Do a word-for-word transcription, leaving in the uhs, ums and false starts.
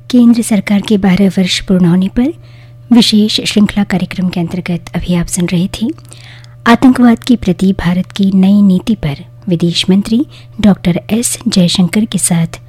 केंद्र सरकार के बारह वर्ष पूर्ण होने पर विशेष श्रृंखला कार्यक्रम के अंतर्गत अभी आप सुन रहे थे आतंकवाद के प्रति भारत की नई नीति पर विदेश मंत्री डॉक्टर एस जयशंकर के साथ